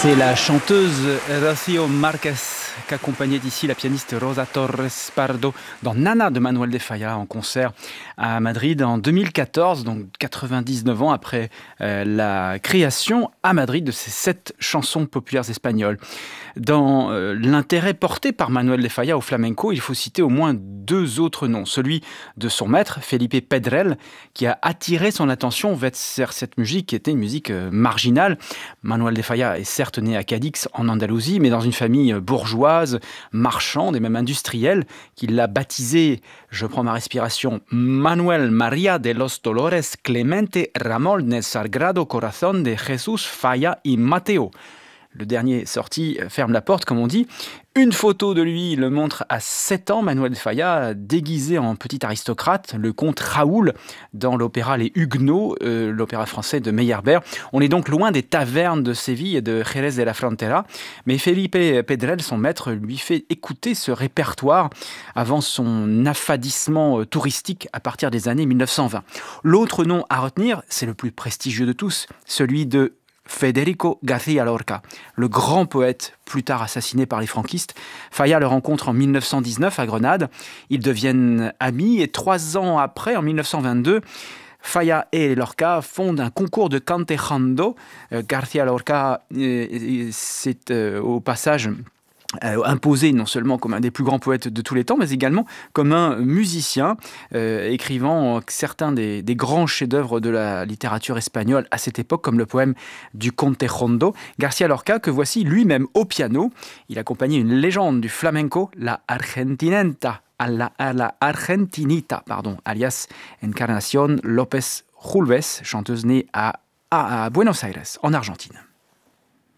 C'est la chanteuse Rocío Márquez qu'accompagnait ici la pianiste Rosa Torres Pardo dans Nana de Manuel de Falla en concert à Madrid en 2014, donc 99 ans après la création à Madrid de ces 7 chansons populaires espagnoles. Dans l'intérêt porté par Manuel de Falla au flamenco, il faut citer au moins 2 autres noms. Celui de son maître, Felipe Pedrell, qui a attiré son attention vers cette musique qui était une musique marginale. Manuel de Falla est certes né à Cadix, en Andalousie, mais dans une famille bourgeoise, marchande et même industrielle, qui l'a baptisé, je prends ma respiration, Manuel María de los Dolores Clemente Ramón del Sagrado Corazón de Jesús Falla y Mateo. Le dernier sorti ferme la porte, comme on dit. Une photo de lui le montre à 7 ans, Manuel de Falla, déguisé en petit aristocrate, le comte Raoul, dans l'opéra Les Huguenots, l'opéra français de Meyerbeer. On est donc loin des tavernes de Séville et de Jerez de la Frontera, mais Felipe Pedrell, son maître, lui fait écouter ce répertoire avant son affadissement touristique à partir des années 1920. L'autre nom à retenir, c'est le plus prestigieux de tous, celui de Federico García Lorca, le grand poète plus tard assassiné par les franquistes. Falla le rencontre en 1919 à Grenade. Ils deviennent amis et 3 ans après, en 1922, Falla et Lorca fondent un concours de cantejando. García Lorca c'est au passage imposé non seulement comme un des plus grands poètes de tous les temps, mais également comme un musicien, écrivant certains des grands chefs-d'œuvre de la littérature espagnole à cette époque, comme le poème du Contejondo. García Lorca, que voici lui-même au piano. Il accompagnait une légende du flamenco, la Argentinita, alias Encarnación López Julves, chanteuse née à Buenos Aires, en Argentine.